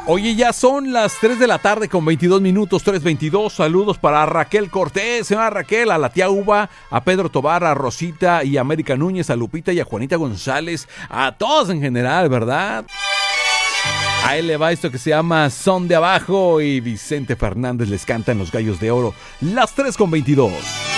Oye, ya son las 3 de la tarde con 22 minutos, 3:22. Saludos para Raquel Cortés, señora Raquel, a la tía Uva, a Pedro Tobar, a Rosita y a América Núñez, a Lupita y a Juanita González, a todos en general, ¿verdad? A él le va esto que se llama Son de Abajo y Vicente Fernández les canta en Los Gallos de Oro, las 3:22.